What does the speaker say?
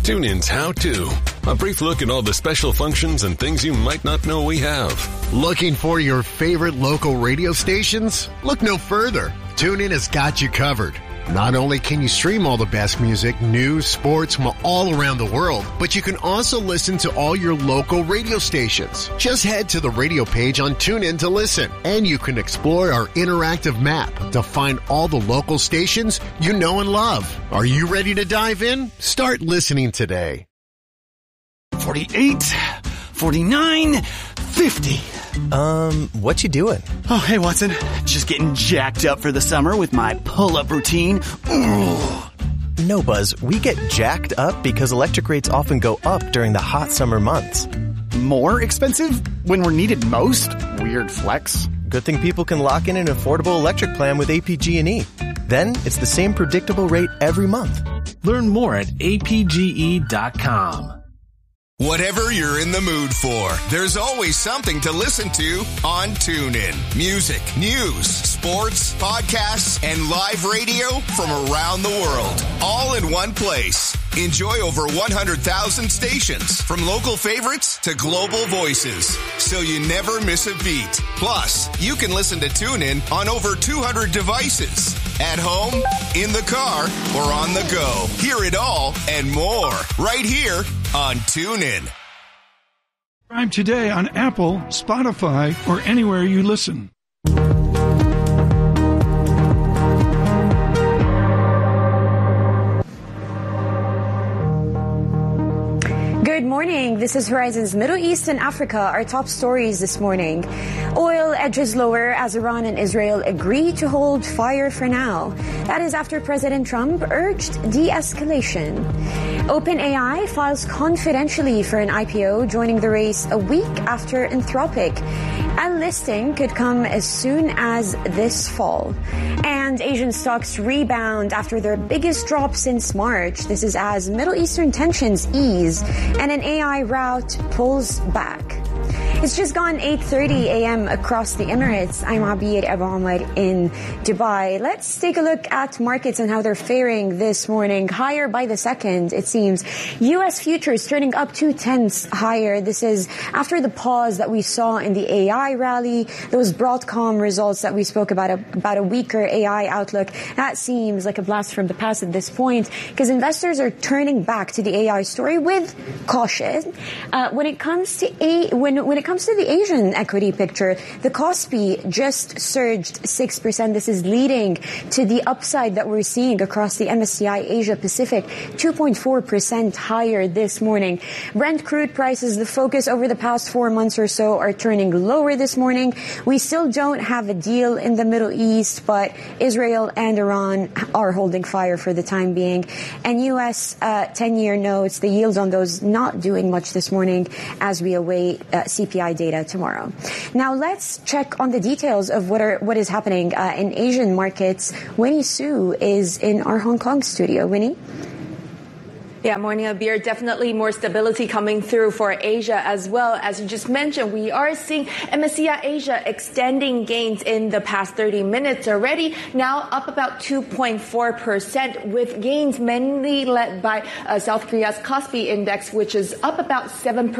TuneIn's How To. A brief look at all the special functions and things you might not know we have. Looking for your favorite local radio stations? Look no further. TuneIn has got you covered. Not only can you stream all the best music, news, sports from all around the world, but you can also listen to all your local radio stations. Just head to the radio page on TuneIn to listen, and you can explore our interactive map to find all the local stations you know and love. Are you ready to dive in? Start listening today. 48, 49, 50. What you doing? Oh, hey, Watson. Just getting jacked up for the summer with my pull-up routine. Ooh. No, Buzz. We get jacked up because electric rates often go up during the hot summer months. More expensive when we're needed most? Weird flex. Good thing people can lock in an affordable electric plan with APG&E. Then it's the same predictable rate every month. Learn more at apge.com. Whatever you're in the mood for, there's always something to listen to on TuneIn. Music, news, sports, podcasts, and live radio from around the world. All in one place. Enjoy over 100,000 stations, from local favorites to global voices, so you never miss a beat. Plus, you can listen to TuneIn on over 200 devices. At home, in the car, or on the go. Hear it all and more right here on TuneIn. Subscribe today on Apple, Spotify, or anywhere you listen. Good morning. This is Horizon's Middle East and Africa. Our top stories this morning. Oil edges lower as Iran and Israel agree to hold fire for now. That is after President Trump urged de-escalation. OpenAI files confidentially for an IPO, joining the race a week after Anthropic. A listing could come as soon as this fall. And Asian stocks rebound after their biggest drop since March. This is as Middle Eastern tensions ease and an AI rout pulls back. It's just gone 8:30 a.m. across the Emirates. I'm Abir Abu Omar in Dubai. Let's take a look at markets and how they're faring this morning. Higher by the second, it seems. U.S. futures turning up 0.2 higher. This is after the pause that we saw in the AI rally. Those Broadcom results that we spoke about a weaker AI outlook. That seems like a blast from the past at this point, because investors are turning back to the AI story with caution. When it comes to the Asian equity picture, the Kospi just surged 6%. This is leading to the upside that we're seeing across the MSCI Asia Pacific, 2.4% higher this morning. Brent crude prices, the focus over the past 4 months or so, are turning lower this morning. We still don't have a deal in the Middle East, but Israel and Iran are holding fire for the time being. And U.S. 10-year notes, the yields on those not doing much this morning as we await CPI data tomorrow. Now let's check on the details of what is happening in Asian markets. Winnie Su is in our Hong Kong studio. Winnie? Yeah, morning, Abir. Definitely more stability coming through for Asia as well. As you just mentioned, we are seeing MSCI Asia extending gains in the past 30 minutes already. Now up about 2.4%, with gains mainly led by South Korea's Kospi index, which is up about 7%.